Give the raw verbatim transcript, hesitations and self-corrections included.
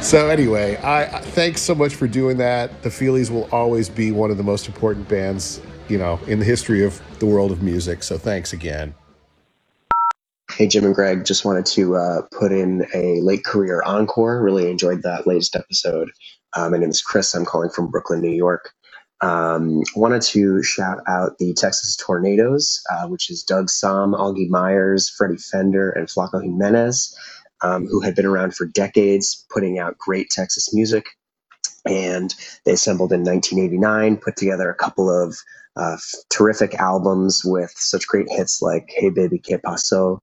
So anyway, I I- thanks so much for doing that. The Feelies will always be one of the most important bands, you know, in the history of the world of music. So thanks again. Hey, Jim and Greg, just wanted to uh, put in a late career encore. Really enjoyed that latest episode. Um, my name is Chris. I'm calling from Brooklyn, New York. Um, wanted to shout out the Texas Tornadoes, uh, which is Doug Somm, Augie Myers, Freddie Fender, and Flaco Jimenez, um, who had been around for decades, putting out great Texas music. And they assembled in nineteen eighty-nine, put together a couple of uh, terrific albums with such great hits like Hey Baby, Que Paso,